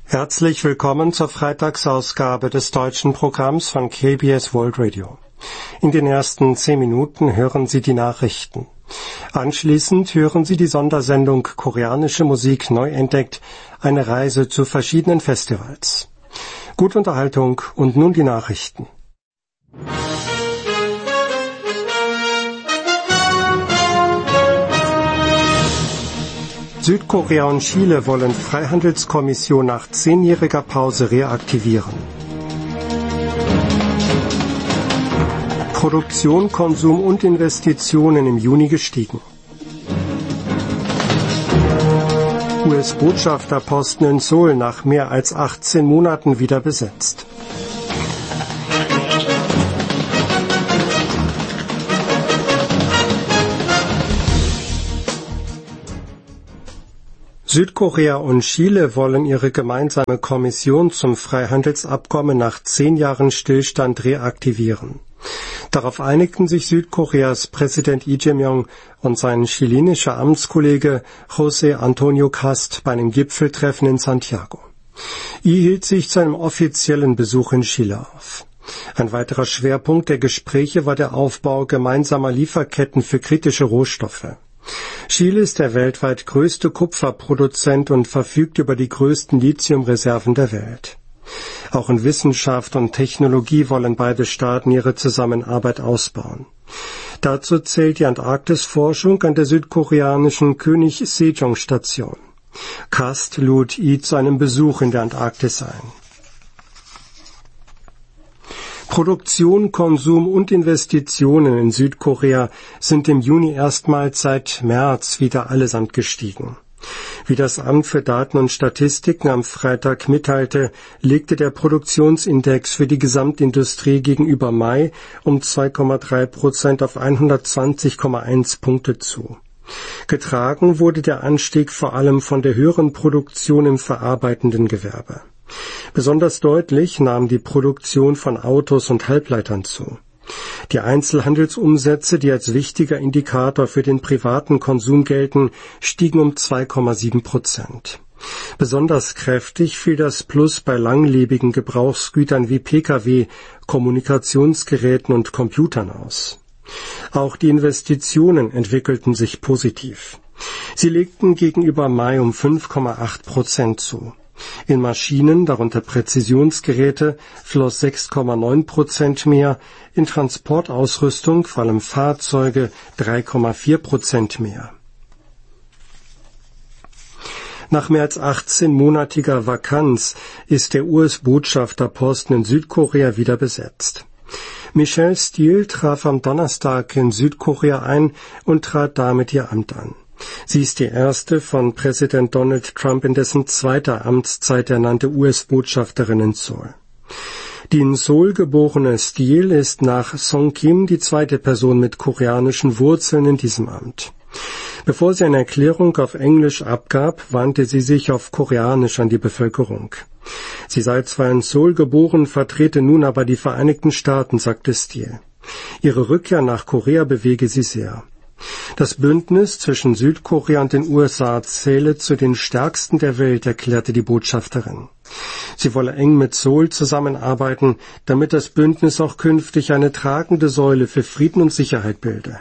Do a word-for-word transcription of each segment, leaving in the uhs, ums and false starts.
Herzlich willkommen zur Freitagsausgabe des deutschen Programms von K B S World Radio. In den ersten zehn Minuten hören Sie die Nachrichten. Anschließend hören Sie die Sondersendung Koreanische Musik neu entdeckt, eine Reise zu verschiedenen Festivals. Gute Unterhaltung und nun die Nachrichten. Südkorea und Chile wollen Freihandelskommission nach zehnjähriger Pause reaktivieren. Produktion, Konsum und Investitionen im Juni gestiegen. U S-Botschafterposten in Seoul nach mehr als achtzehn Monaten wieder besetzt. Südkorea und Chile wollen ihre gemeinsame Kommission zum Freihandelsabkommen nach zehn Jahren Stillstand reaktivieren. Darauf einigten sich Südkoreas Präsident Lee Jae-myung und sein chilenischer Amtskollege José Antonio Cast bei einem Gipfeltreffen in Santiago. Lee hielt sich zu einem offiziellen Besuch in Chile auf. Ein weiterer Schwerpunkt der Gespräche war der Aufbau gemeinsamer Lieferketten für kritische Rohstoffe. Chile ist der weltweit größte Kupferproduzent und verfügt über die größten Lithiumreserven der Welt. Auch in Wissenschaft und Technologie wollen beide Staaten ihre Zusammenarbeit ausbauen. Dazu zählt die Antarktisforschung an der südkoreanischen König Sejong-Station. Cast lud Lee zu einem Besuch in der Antarktis ein. Produktion, Konsum und Investitionen in Südkorea sind im Juni erstmals seit März wieder allesamt gestiegen. Wie das Amt für Daten und Statistiken am Freitag mitteilte, legte der Produktionsindex für die Gesamtindustrie gegenüber Mai um zwei Komma drei Prozent auf hundertzwanzig Komma eins Punkte zu. Getragen wurde der Anstieg vor allem von der höheren Produktion im verarbeitenden Gewerbe. Besonders deutlich nahm die Produktion von Autos und Halbleitern zu. Die Einzelhandelsumsätze, die als wichtiger Indikator für den privaten Konsum gelten, stiegen um zwei Komma sieben Prozent. Besonders kräftig fiel das Plus bei langlebigen Gebrauchsgütern wie Pkw, Kommunikationsgeräten und Computern aus. Auch die Investitionen entwickelten sich positiv. Sie legten gegenüber Mai um fünf Komma acht Prozent zu. In Maschinen, darunter Präzisionsgeräte, floss sechs Komma neun Prozent mehr, in Transportausrüstung, vor allem Fahrzeuge, drei Komma vier Prozent mehr. Nach mehr als achtzehnmonatiger Vakanz ist der U S-Botschafterposten in Südkorea wieder besetzt. Michelle Steele traf am Donnerstag in Südkorea ein und trat damit ihr Amt an. Sie ist die erste von Präsident Donald Trump in dessen zweiter Amtszeit ernannte U S-Botschafterin in Seoul. Die in Seoul geborene Steele ist nach Song Kim die zweite Person mit koreanischen Wurzeln in diesem Amt. Bevor sie eine Erklärung auf Englisch abgab, wandte sie sich auf Koreanisch an die Bevölkerung. Sie sei zwar in Seoul geboren, vertrete nun aber die Vereinigten Staaten, sagte Steele. Ihre Rückkehr nach Korea bewege sie sehr. Das Bündnis zwischen Südkorea und den U S A zähle zu den stärksten der Welt, erklärte die Botschafterin. Sie wolle eng mit Seoul zusammenarbeiten, damit das Bündnis auch künftig eine tragende Säule für Frieden und Sicherheit bilde.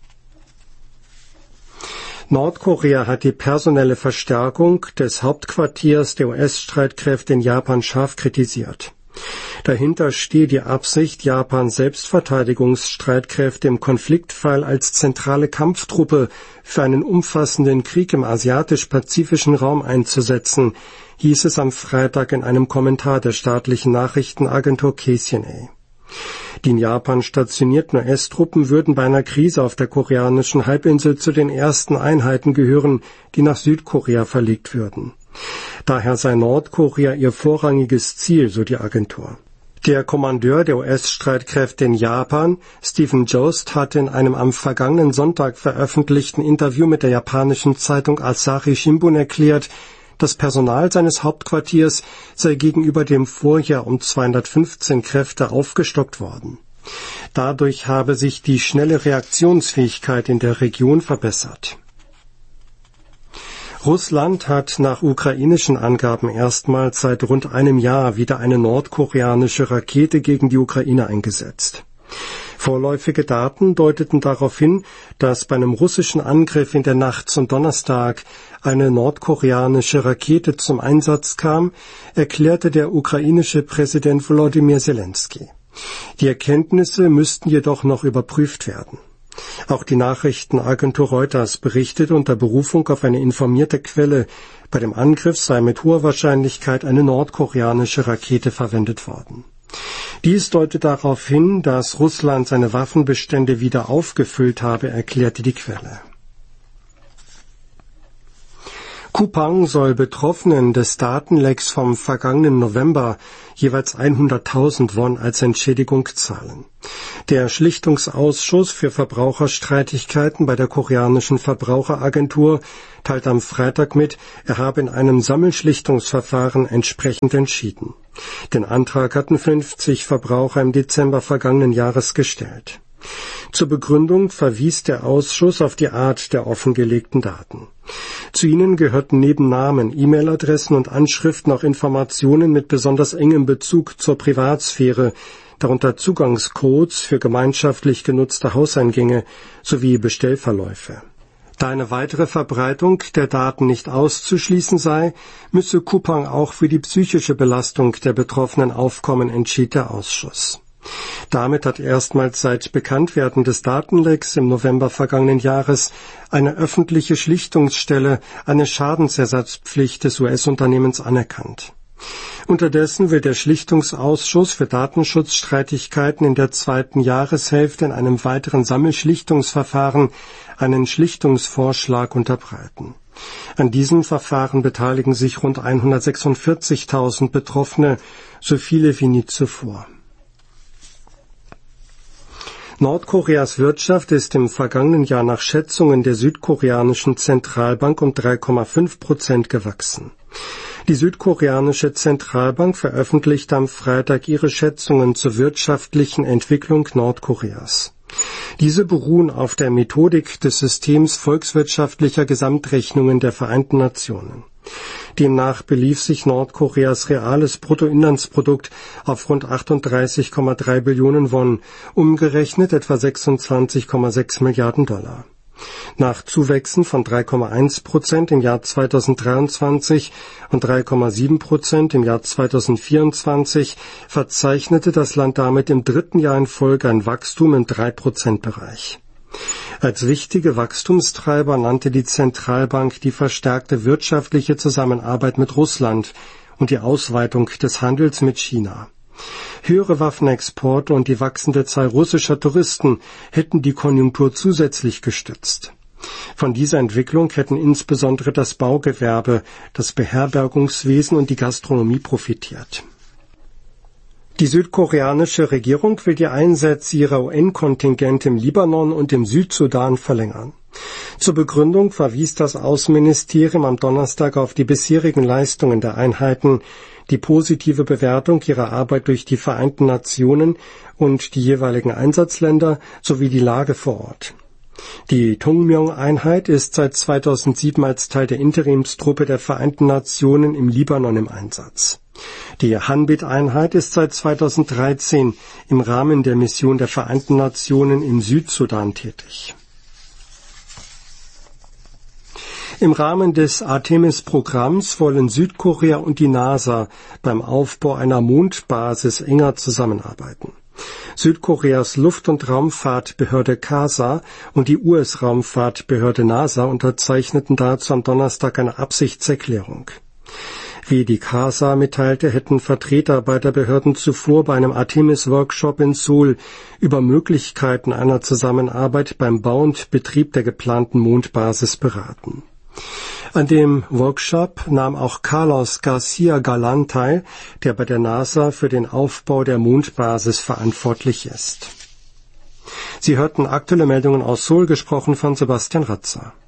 Nordkorea hat die personelle Verstärkung des Hauptquartiers der U S-Streitkräfte in Japan scharf kritisiert. Dahinter stehe die Absicht, Japans Selbstverteidigungsstreitkräfte im Konfliktfall als zentrale Kampftruppe für einen umfassenden Krieg im asiatisch-pazifischen Raum einzusetzen, hieß es am Freitag in einem Kommentar der staatlichen Nachrichtenagentur K C N A. Die in Japan stationierten U S-Truppen würden bei einer Krise auf der koreanischen Halbinsel zu den ersten Einheiten gehören, die nach Südkorea verlegt würden. Daher sei Nordkorea ihr vorrangiges Ziel, so die Agentur. Der Kommandeur der U S-Streitkräfte in Japan, Stephen Jost, hatte in einem am vergangenen Sonntag veröffentlichten Interview mit der japanischen Zeitung Asahi Shimbun erklärt, das Personal seines Hauptquartiers sei gegenüber dem Vorjahr um zweihundertfünfzehn Kräfte aufgestockt worden. Dadurch habe sich die schnelle Reaktionsfähigkeit in der Region verbessert. Russland hat nach ukrainischen Angaben erstmals seit rund einem Jahr wieder eine nordkoreanische Rakete gegen die Ukraine eingesetzt. Vorläufige Daten deuteten darauf hin, dass bei einem russischen Angriff in der Nacht zum Donnerstag eine nordkoreanische Rakete zum Einsatz kam, erklärte der ukrainische Präsident Volodymyr Zelensky. Die Erkenntnisse müssten jedoch noch überprüft werden. Auch die Nachrichtenagentur Reuters berichtet unter Berufung auf eine informierte Quelle, bei dem Angriff sei mit hoher Wahrscheinlichkeit eine nordkoreanische Rakete verwendet worden. Dies deutet darauf hin, dass Russland seine Waffenbestände wieder aufgefüllt habe, erklärte die Quelle. Coupang soll Betroffenen des Datenlecks vom vergangenen November jeweils hunderttausend Won als Entschädigung zahlen. Der Schlichtungsausschuss für Verbraucherstreitigkeiten bei der koreanischen Verbraucheragentur teilt am Freitag mit, er habe in einem Sammelschlichtungsverfahren entsprechend entschieden. Den Antrag hatten fünfzig Verbraucher im Dezember vergangenen Jahres gestellt. Zur Begründung verwies der Ausschuss auf die Art der offengelegten Daten. Zu ihnen gehörten neben Namen, E-Mail-Adressen und Anschriften auch Informationen mit besonders engem Bezug zur Privatsphäre, darunter Zugangscodes für gemeinschaftlich genutzte Hauseingänge sowie Bestellverläufe. Da eine weitere Verbreitung der Daten nicht auszuschließen sei, müsse Coupang auch für die psychische Belastung der Betroffenen aufkommen, entschied der Ausschuss. Damit hat erstmals seit Bekanntwerden des Datenlecks im November vergangenen Jahres eine öffentliche Schlichtungsstelle eine Schadensersatzpflicht des U S-Unternehmens anerkannt. Unterdessen will der Schlichtungsausschuss für Datenschutzstreitigkeiten in der zweiten Jahreshälfte in einem weiteren Sammelschlichtungsverfahren einen Schlichtungsvorschlag unterbreiten. An diesem Verfahren beteiligen sich rund hundertsechsundvierzigtausend Betroffene, so viele wie nie zuvor. Nordkoreas Wirtschaft ist im vergangenen Jahr nach Schätzungen der südkoreanischen Zentralbank um drei Komma fünf Prozent gewachsen. Die südkoreanische Zentralbank veröffentlichte am Freitag ihre Schätzungen zur wirtschaftlichen Entwicklung Nordkoreas. Diese beruhen auf der Methodik des Systems volkswirtschaftlicher Gesamtrechnungen der Vereinten Nationen. Demnach belief sich Nordkoreas reales Bruttoinlandsprodukt auf rund achtunddreißig Komma drei Billionen Won, umgerechnet etwa sechsundzwanzig Komma sechs Milliarden Dollar. Nach Zuwächsen von drei Komma eins Prozent im Jahr zweitausenddreiundzwanzig und drei Komma sieben Prozent im Jahr zweitausendvierundzwanzig verzeichnete das Land damit im dritten Jahr in Folge ein Wachstum im drei Prozent Bereich. Als wichtige Wachstumstreiber nannte die Zentralbank die verstärkte wirtschaftliche Zusammenarbeit mit Russland und die Ausweitung des Handels mit China. Höhere Waffenexporte und die wachsende Zahl russischer Touristen hätten die Konjunktur zusätzlich gestützt. Von dieser Entwicklung hätten insbesondere das Baugewerbe, das Beherbergungswesen und die Gastronomie profitiert. Die südkoreanische Regierung will die Einsätze ihrer U N-Kontingente im Libanon und im Südsudan verlängern. Zur Begründung verwies das Außenministerium am Donnerstag auf die bisherigen Leistungen der Einheiten, die positive Bewertung ihrer Arbeit durch die Vereinten Nationen und die jeweiligen Einsatzländer sowie die Lage vor Ort. Die Tongmyong-Einheit ist seit zweitausendsieben als Teil der Interimstruppe der Vereinten Nationen im Libanon im Einsatz. Die Hanbit-Einheit ist seit zweitausenddreizehn im Rahmen der Mission der Vereinten Nationen im Südsudan tätig. Im Rahmen des Artemis-Programms wollen Südkorea und die NASA beim Aufbau einer Mondbasis enger zusammenarbeiten. Südkoreas Luft- und Raumfahrtbehörde KASA und die U S-Raumfahrtbehörde NASA unterzeichneten dazu am Donnerstag eine Absichtserklärung. Wie die KASA mitteilte, hätten Vertreter beider Behörden zuvor bei einem Artemis-Workshop in Seoul über Möglichkeiten einer Zusammenarbeit beim Bau und Betrieb der geplanten Mondbasis beraten. An dem Workshop nahm auch Carlos Garcia Galan teil, der bei der NASA für den Aufbau der Mondbasis verantwortlich ist. Sie hörten aktuelle Meldungen aus Seoul, gesprochen von Sebastian Ratzer.